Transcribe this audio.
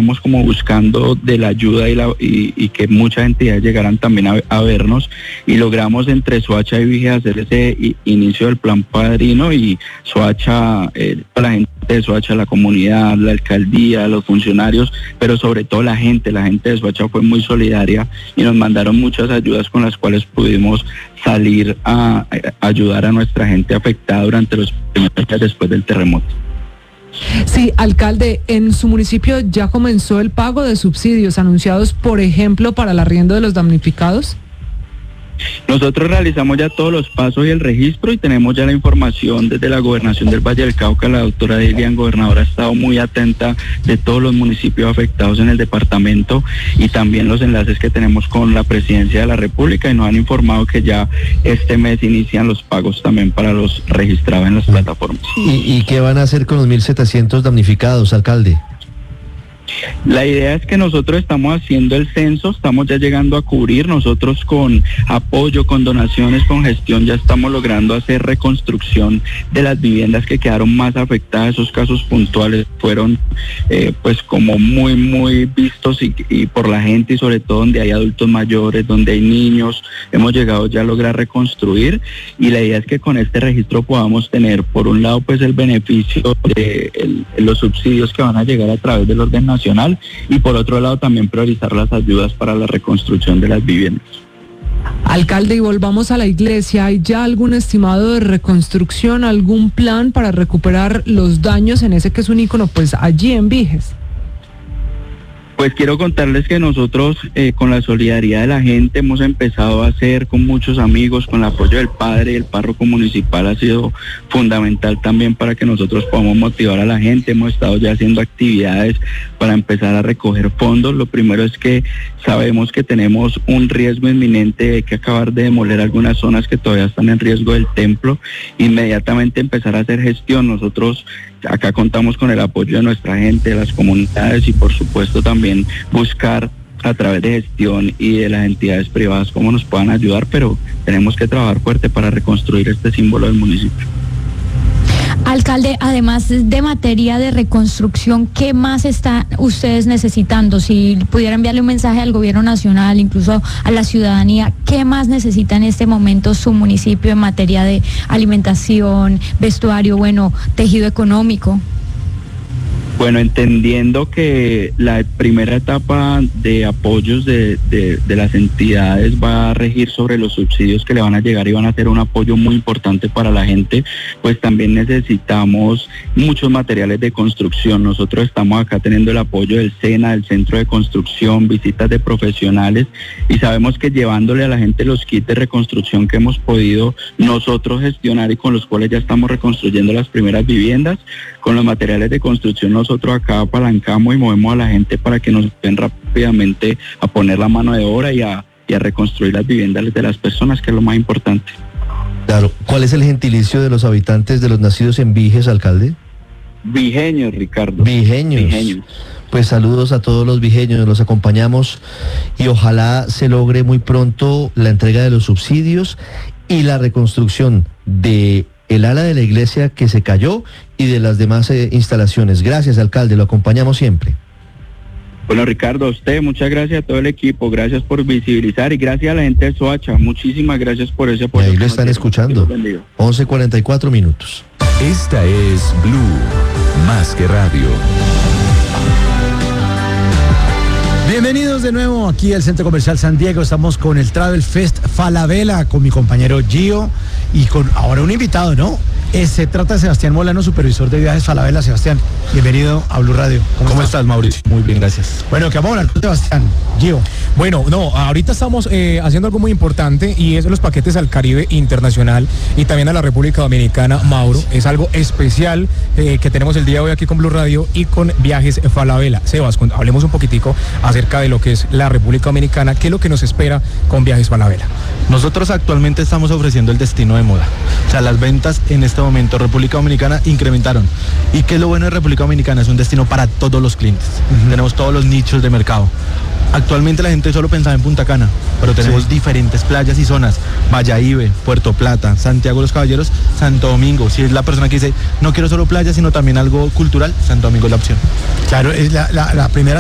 estábamos como buscando de la ayuda y que muchas entidades llegaran también a vernos, y logramos entre Soacha y Vigía hacer ese inicio del plan Padrino. Y Soacha, la gente de Soacha, la comunidad, la alcaldía, los funcionarios, pero sobre todo la gente de Soacha fue muy solidaria y nos mandaron muchas ayudas con las cuales pudimos salir a ayudar a nuestra gente afectada durante los primeros días después del terremoto. Sí, alcalde, en su municipio ya comenzó el pago de subsidios anunciados, por ejemplo, para el arriendo de los damnificados. Nosotros realizamos ya todos los pasos y el registro y tenemos ya la información desde la Gobernación del Valle del Cauca. La doctora Dilian, gobernadora, ha estado muy atenta de todos los municipios afectados en el departamento y también los enlaces que tenemos con la Presidencia de la República, y nos han informado que ya este mes inician los pagos también para los registrados en las plataformas. ¿Y qué van a hacer con los 1.700 damnificados, alcalde? La idea es que nosotros estamos haciendo el censo, estamos ya llegando a cubrir, nosotros con apoyo, con donaciones, con gestión, ya estamos logrando hacer reconstrucción de las viviendas que quedaron más afectadas. Esos casos puntuales fueron pues como muy vistos y por la gente, y sobre todo donde hay adultos mayores, donde hay niños, hemos llegado ya a lograr reconstruir, y la idea es que con este registro podamos tener, por un lado, pues el beneficio de los subsidios que van a llegar a través del orden nacional, y por otro lado también priorizar las ayudas para la reconstrucción de las viviendas. Alcalde, y volvamos a la iglesia, ¿hay ya algún estimado de reconstrucción, algún plan para recuperar los daños en ese que es un ícono pues allí en Viges? Pues quiero contarles que nosotros con la solidaridad de la gente hemos empezado a hacer con muchos amigos, con el apoyo del padre, el párroco municipal ha sido fundamental también para que nosotros podamos motivar a la gente. Hemos estado ya haciendo actividades para empezar a recoger fondos. Lo primero es que sabemos que tenemos un riesgo inminente, hay que acabar de demoler algunas zonas que todavía están en riesgo del templo, inmediatamente empezar a hacer gestión. Nosotros acá contamos con el apoyo de nuestra gente, de las comunidades, y por supuesto también buscar a través de gestión y de las entidades privadas cómo nos puedan ayudar, pero tenemos que trabajar fuerte para reconstruir este símbolo del municipio. Alcalde, además de materia de reconstrucción, ¿qué más están ustedes necesitando? Si pudiera enviarle un mensaje al gobierno nacional, incluso a la ciudadanía, ¿qué más necesita en este momento su municipio en materia de alimentación, vestuario, tejido económico? Bueno, entendiendo que la primera etapa de apoyos de las entidades va a regir sobre los subsidios que le van a llegar y van a ser un apoyo muy importante para la gente, pues también necesitamos muchos materiales de construcción. Nosotros estamos acá teniendo el apoyo del SENA, del Centro de Construcción, visitas de profesionales, y sabemos que llevándole a la gente los kits de reconstrucción que hemos podido nosotros gestionar y con los cuales ya estamos reconstruyendo las primeras viviendas, con los materiales de construcción nosotros acá apalancamos y movemos a la gente para que nos den rápidamente a poner la mano de obra y a reconstruir las viviendas de las personas, que es lo más importante. Claro. ¿Cuál es el gentilicio de los habitantes de los nacidos en Viges, alcalde? Vijeños, Ricardo. Vijeños. Pues saludos a todos los vijeños, los acompañamos y ojalá se logre muy pronto la entrega de los subsidios y la reconstrucción de el ala de la iglesia que se cayó y de las demás instalaciones. Gracias, alcalde, lo acompañamos siempre. Bueno, Ricardo, a usted, muchas gracias a todo el equipo, gracias por visibilizar y gracias a la gente de Soacha, muchísimas gracias por ese apoyo. Ahí lo están escuchando, 11:44 minutos. Esta es Blue, más que radio. Bienvenidos de nuevo aquí al Centro Comercial San Diego. Estamos con el Travel Fest Falabella, con mi compañero Gio y con ahora un invitado, ¿no? Se trata de Sebastián Molano, supervisor de viajes Falabella. Sebastián, bienvenido a Blue Radio. ¿Cómo estás, Mauricio? Muy bien, gracias. Bueno, ¿qué vamos a hablar con Sebastián? Gio. Bueno, ahorita estamos haciendo algo muy importante y es los paquetes al Caribe Internacional y también a la República Dominicana, Mauro. Es algo especial que tenemos el día de hoy aquí con Blue Radio y con Viajes Falabella. Sebas, hablemos un poquitico acerca de lo que es la República Dominicana, qué es lo que nos espera con Viajes Falabella. Nosotros actualmente estamos ofreciendo el destino de moda. O sea, las ventas en este momento República Dominicana incrementaron. ¿Y qué es lo bueno de República Dominicana? Es un destino para todos los clientes. Tenemos todos los nichos de mercado. Actualmente la gente solo pensaba en Punta Cana, pero tenemos diferentes playas y zonas. Bayahíbe, Puerto Plata, Santiago de los Caballeros, Santo Domingo. Si es la persona que dice, no quiero solo playa, sino también algo cultural, Santo Domingo es la opción. Claro, es la primera